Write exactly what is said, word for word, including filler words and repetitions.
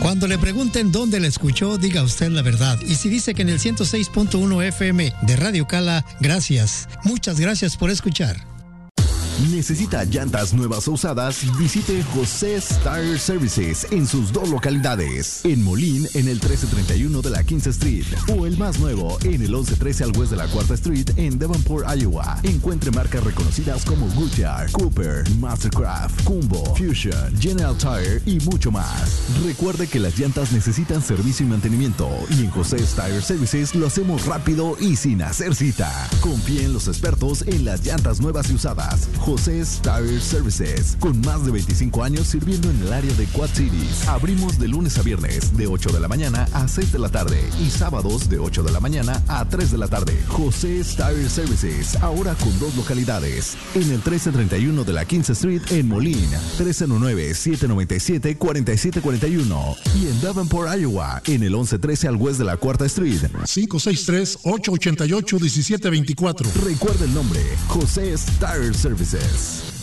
Cuando le pregunten dónde la escuchó, diga usted la verdad. Y si dice que en el ciento seis punto uno F M de Radio Cala, gracias. Muchas gracias por escuchar. ¿Necesita llantas nuevas o usadas? Visite José's Tire Services en sus dos localidades. En Molín, en el trece treinta y uno de la quince Street. O el más nuevo, en el once trece al west de la cuarta Street, en Davenport, Iowa. Encuentre marcas reconocidas como Goodyear, Cooper, Mastercraft, Kumbo, Fusion, General Tire y mucho más. Recuerde que las llantas necesitan servicio y mantenimiento. Y en José's Tire Services lo hacemos rápido y sin hacer cita. Confíe en los expertos en las llantas nuevas y usadas. José's Tire Services, con más de veinticinco años sirviendo en el área de Quad Cities. Abrimos de lunes a viernes de ocho de la mañana a seis de la tarde y sábados de ocho de la mañana a tres de la tarde. José's Tire Services, ahora con dos localidades. En el trece treinta y uno de la quince Street en Molín, tres cero nueve, siete nueve siete, cuatro siete cuatro uno. Y en Davenport, Iowa, en el once trece al west de la cuarta Street. cinco seis tres, ocho ocho ocho, uno siete dos cuatro. Recuerda el nombre, José's Tire Services.